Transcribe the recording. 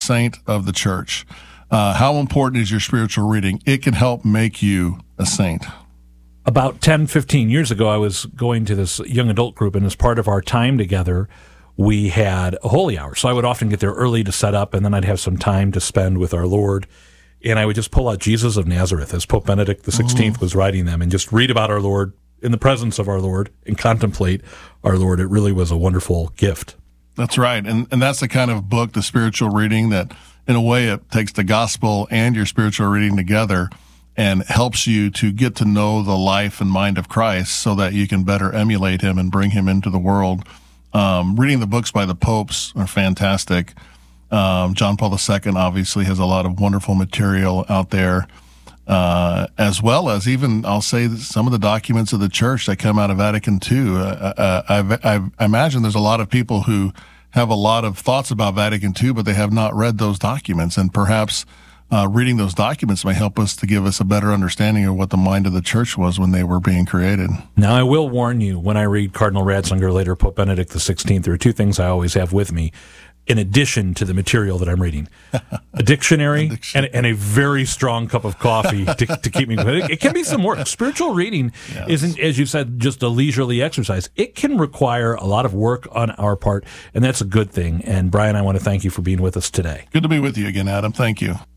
saint of the church. How important is your spiritual reading? It can help make you a saint. About 10, 15 years ago, I was going to this young adult group, and as part of our time together, we had a holy hour. So I would often get there early to set up, and then I'd have some time to spend with our Lord. And I would just pull out Jesus of Nazareth as Pope Benedict XVI was writing them and just read about our Lord in the presence of our Lord and contemplate our Lord. It really was a wonderful gift. That's right. And that's the kind of book, the spiritual reading, that in a way it takes the gospel and your spiritual reading together and helps you to get to know the life and mind of Christ so that you can better emulate him and bring him into the world. Reading the books by the popes are fantastic. John Paul II obviously has a lot of wonderful material out there, as well as even, I'll say, some of the documents of the church that come out of Vatican II. I imagine there's a lot of people who have a lot of thoughts about Vatican II, but they have not read those documents, and perhaps reading those documents may help us to give us a better understanding of what the mind of the church was when they were being created. Now, I will warn you, when I read Cardinal Ratzinger, later Pope Benedict XVI, there are two things I always have with me, in addition to the material that I'm reading. A dictionary and a very strong cup of coffee to keep me going. It can be some work. Spiritual reading isn't, as you said, just a leisurely exercise. It can require a lot of work on our part, and that's a good thing. And Brian, I want to thank you for being with us today. Good to be with you again, Adam. Thank you.